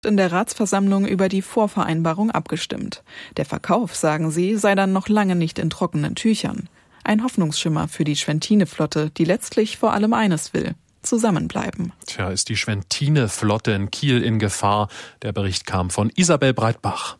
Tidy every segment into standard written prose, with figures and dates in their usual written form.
In der Ratsversammlung über die Vorvereinbarung abgestimmt. Der Verkauf, sagen sie, sei dann noch lange nicht in trockenen Tüchern. Ein Hoffnungsschimmer für die Schwentine-Flotte, die letztlich vor allem eines will: zusammenbleiben. Tja, ist die Schwentine-Flotte in Kiel in Gefahr? Der Bericht kam von Isabel Breitbach.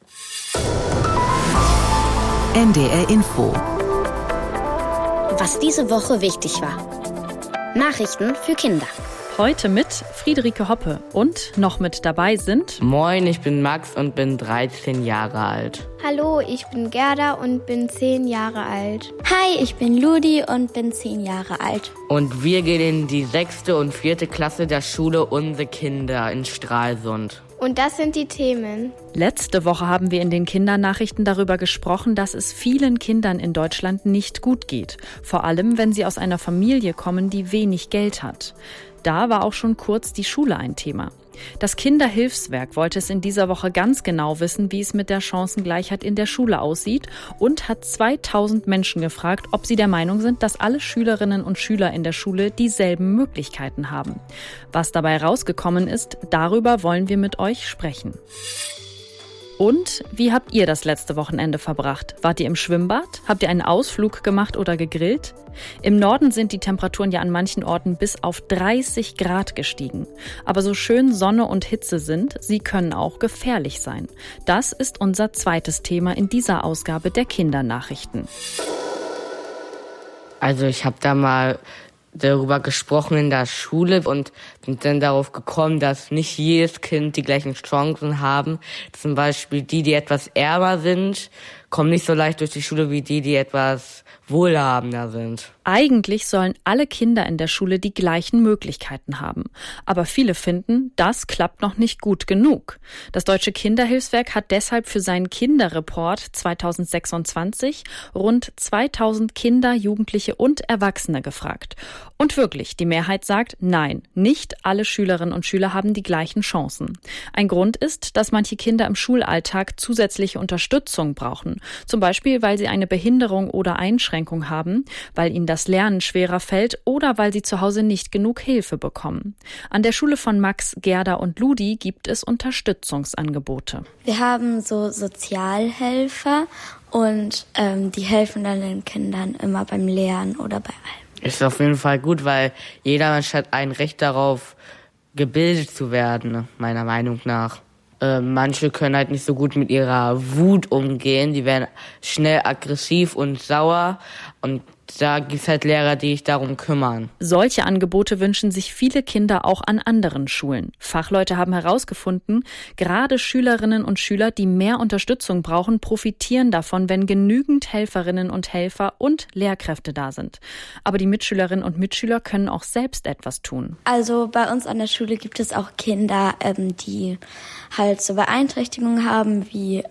NDR Info. Was diese Woche wichtig war. Nachrichten für Kinder. Heute mit Friederike Hoppe und noch mit dabei sind... Moin, ich bin Max und bin 13 Jahre alt. Hallo, ich bin Gerda und bin 10 Jahre alt. Hi, ich bin Ludi und bin 10 Jahre alt. Und wir gehen in die 6. und 4. Klasse der Schule Unsere Kinder in Stralsund. Und das sind die Themen. Letzte Woche haben wir in den Kindernachrichten darüber gesprochen, dass es vielen Kindern in Deutschland nicht gut geht. Vor allem, wenn sie aus einer Familie kommen, die wenig Geld hat. Da war auch schon kurz die Schule ein Thema. Das Kinderhilfswerk wollte es in dieser Woche ganz genau wissen, wie es mit der Chancengleichheit in der Schule aussieht und hat 2000 Menschen gefragt, ob sie der Meinung sind, dass alle Schülerinnen und Schüler in der Schule dieselben Möglichkeiten haben. Was dabei rausgekommen ist, darüber wollen wir mit euch sprechen. Und wie habt ihr das letzte Wochenende verbracht? Wart ihr im Schwimmbad? Habt ihr einen Ausflug gemacht oder gegrillt? Im Norden sind die Temperaturen ja an manchen Orten bis auf 30 Grad gestiegen. Aber so schön Sonne und Hitze sind, sie können auch gefährlich sein. Das ist unser zweites Thema in dieser Ausgabe der Kindernachrichten. Also ich habe da mal darüber gesprochen in der Schule und sind dann darauf gekommen, dass nicht jedes Kind die gleichen Chancen haben. Zum Beispiel die etwas ärmer sind, kommen nicht so leicht durch die Schule wie die etwas wohlhabender sind. Eigentlich sollen alle Kinder in der Schule die gleichen Möglichkeiten haben. Aber viele finden, das klappt noch nicht gut genug. Das Deutsche Kinderhilfswerk hat deshalb für seinen Kinderreport 2026 rund 2000 Kinder, Jugendliche und Erwachsene gefragt. Und wirklich, die Mehrheit sagt, nein, nicht alle Schülerinnen und Schüler haben die gleichen Chancen. Ein Grund ist, dass manche Kinder im Schulalltag zusätzliche Unterstützung brauchen. Zum Beispiel, weil sie eine Behinderung oder Einschränkung haben, weil ihnen das Lernen schwerer fällt oder weil sie zu Hause nicht genug Hilfe bekommen. An der Schule von Max, Gerda und Ludi gibt es Unterstützungsangebote. Wir haben so Sozialhelfer und die helfen dann den Kindern immer beim Lernen oder bei allem. Ist auf jeden Fall gut, weil jeder Mensch hat ein Recht darauf, gebildet zu werden, meiner Meinung nach. Manche können halt nicht so gut mit ihrer Wut umgehen, die werden schnell aggressiv und sauer und da gibt's halt Lehrer, die sich darum kümmern. Solche Angebote wünschen sich viele Kinder auch an anderen Schulen. Fachleute haben herausgefunden, gerade Schülerinnen und Schüler, die mehr Unterstützung brauchen, profitieren davon, wenn genügend Helferinnen und Helfer und Lehrkräfte da sind. Aber die Mitschülerinnen und Mitschüler können auch selbst etwas tun. Also bei uns an der Schule gibt es auch Kinder, die halt so Beeinträchtigungen haben, wie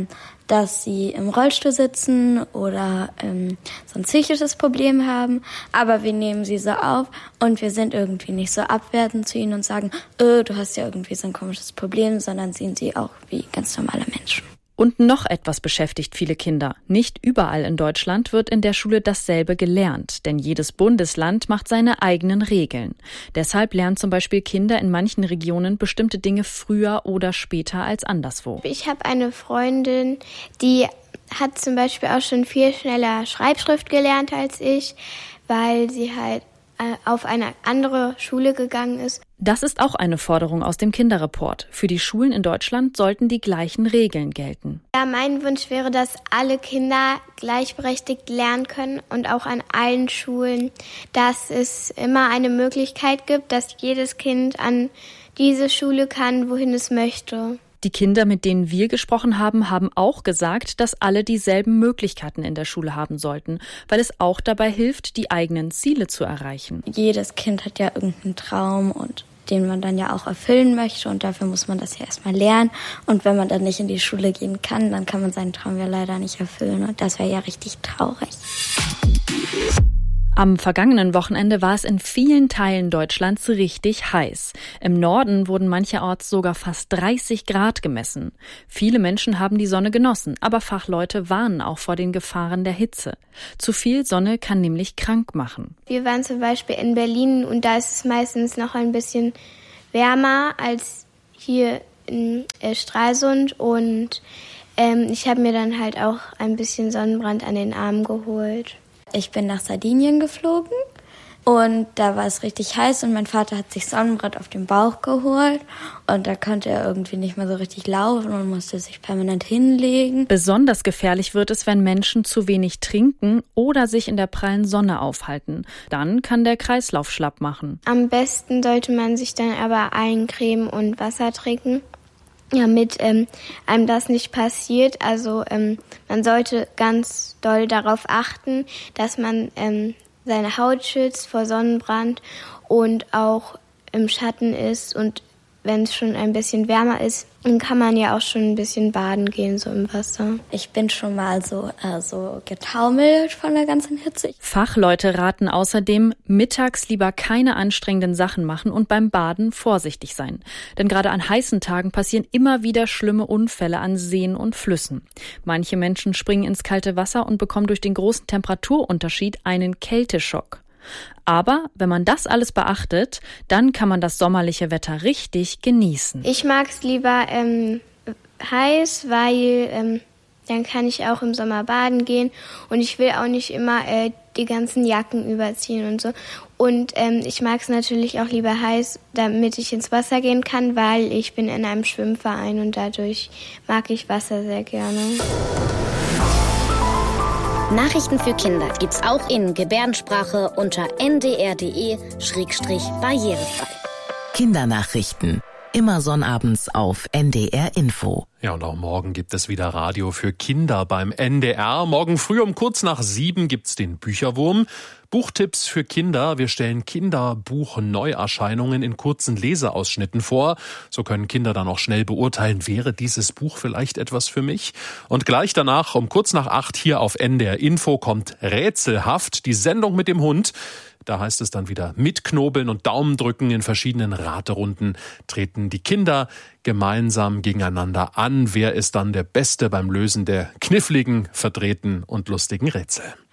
dass sie im Rollstuhl sitzen oder so ein psychisches Problem haben. Aber wir nehmen sie so auf und wir sind irgendwie nicht so abwertend zu ihnen und sagen, du hast ja irgendwie so ein komisches Problem, sondern sehen sie auch wie ganz normale Menschen. Und noch etwas beschäftigt viele Kinder. Nicht überall in Deutschland wird in der Schule dasselbe gelernt, denn jedes Bundesland macht seine eigenen Regeln. Deshalb lernen zum Beispiel Kinder in manchen Regionen bestimmte Dinge früher oder später als anderswo. Ich habe eine Freundin, die hat zum Beispiel auch schon viel schneller Schreibschrift gelernt als ich, weil sie halt auf eine andere Schule gegangen ist. Das ist auch eine Forderung aus dem Kinderreport. Für die Schulen in Deutschland sollten die gleichen Regeln gelten. Ja, mein Wunsch wäre, dass alle Kinder gleichberechtigt lernen können und auch an allen Schulen, dass es immer eine Möglichkeit gibt, dass jedes Kind an diese Schule kann, wohin es möchte. Die Kinder, mit denen wir gesprochen haben, haben auch gesagt, dass alle dieselben Möglichkeiten in der Schule haben sollten, weil es auch dabei hilft, die eigenen Ziele zu erreichen. Jedes Kind hat ja irgendeinen Traum und den man dann ja auch erfüllen möchte und dafür muss man das ja erstmal lernen. Und wenn man dann nicht in die Schule gehen kann, dann kann man seinen Traum ja leider nicht erfüllen und das wäre ja richtig traurig. Am vergangenen Wochenende war es in vielen Teilen Deutschlands richtig heiß. Im Norden wurden mancherorts sogar fast 30 Grad gemessen. Viele Menschen haben die Sonne genossen, aber Fachleute warnen auch vor den Gefahren der Hitze. Zu viel Sonne kann nämlich krank machen. Wir waren zum Beispiel in Berlin und da ist es meistens noch ein bisschen wärmer als hier in Stralsund und ich habe mir dann halt auch ein bisschen Sonnenbrand an den Armen geholt. Ich bin nach Sardinien geflogen und da war es richtig heiß und mein Vater hat sich Sonnenbrand auf den Bauch geholt und da konnte er irgendwie nicht mehr so richtig laufen und musste sich permanent hinlegen. Besonders gefährlich wird es, wenn Menschen zu wenig trinken oder sich in der prallen Sonne aufhalten. Dann kann der Kreislauf schlapp machen. Am besten sollte man sich dann aber eincremen und Wasser trinken, damit einem das nicht passiert. Also man sollte ganz doll darauf achten, dass man seine Haut schützt vor Sonnenbrand und auch im Schatten ist. Und wenn es schon ein bisschen wärmer ist, dann kann man ja auch schon ein bisschen baden gehen, so im Wasser. Ich bin schon mal so getaumelt von der ganzen Hitze. Fachleute raten außerdem, mittags lieber keine anstrengenden Sachen machen und beim Baden vorsichtig sein. Denn gerade an heißen Tagen passieren immer wieder schlimme Unfälle an Seen und Flüssen. Manche Menschen springen ins kalte Wasser und bekommen durch den großen Temperaturunterschied einen Kälteschock. Aber wenn man das alles beachtet, dann kann man das sommerliche Wetter richtig genießen. Ich mag es lieber heiß, weil dann kann ich auch im Sommer baden gehen und ich will auch nicht immer die ganzen Jacken überziehen und so. Und ich mag es natürlich auch lieber heiß, damit ich ins Wasser gehen kann, weil ich bin in einem Schwimmverein und dadurch mag ich Wasser sehr gerne. Nachrichten für Kinder gibt's auch in Gebärdensprache unter ndr.de/barrierefrei. Kindernachrichten. Immer sonnabends auf NDR Info. Ja, und auch morgen gibt es wieder Radio für Kinder beim NDR. Morgen früh um kurz nach 7 gibt's den Bücherwurm. Buchtipps für Kinder. Wir stellen Kinderbuch-Neuerscheinungen in kurzen Leseausschnitten vor. So können Kinder dann auch schnell beurteilen, wäre dieses Buch vielleicht etwas für mich? Und gleich danach, um kurz nach 8 hier auf NDR Info, kommt Rätselhaft, die Sendung mit dem Hund. Da heißt es dann wieder mitknobeln und Daumen drücken. In verschiedenen Raterunden treten die Kinder gemeinsam gegeneinander an. Wer ist dann der Beste beim Lösen der kniffligen, verdrehten und lustigen Rätsel?